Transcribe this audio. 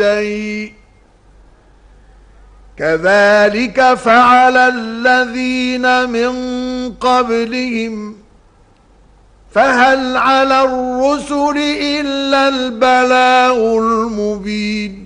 شيء كذلك فعل الذين من قبلهم فهل على الرسل إلا البلاغ المبين